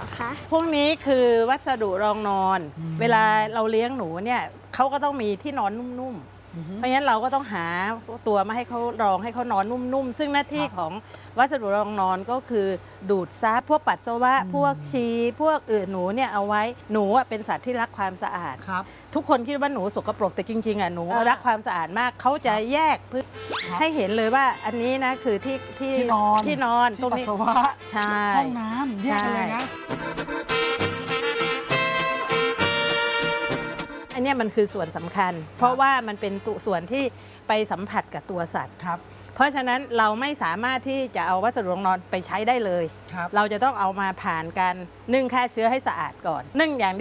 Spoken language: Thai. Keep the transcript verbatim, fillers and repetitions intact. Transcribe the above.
รอคะพวกนี้คือวัสดุรองนอนเวลาเราเลี้ยงหนูเนี่ยเขาก็ต้องมีที่นอนนุ่มๆเพราะฉะนั้นเราก็ต้องหาตัวมาให้เขารองให้เขานอนนุ่มๆซึ่งหน้าที่ของวัสดุรองนอนก็คือดูดซับพวกปัสสาวะพวกชีพวกอื่นหนูเนี่ยเอาไว้หนูเป็นสัตว์ที่รักความสะอาดทุกคนคิดว่าหนูสกปรกแต่จริงๆอ่ะหนูรักความสะอาดมากเขาจะแยกให้เห็นเลยว่าอันนี้นะคือที่ที่ที่นอนที่นอนตรงนี้ปัสสาวะใช่ห้องน้ำแยกกันเลยนะอันนี้มันคือส่วนสำคัญเพราะว่ามันเป็นส่วนที่ไปสัมผัสกับตัวสัตว์เพราะฉะนั้นเราไม่สามารถที่จะเอาวัสดุรองนอนไปใช้ได้เลยเราจะต้องเอามาผ่านการนึ่งฆ่าเชื้อให้สะอาดก่อนนึ่งอย่าง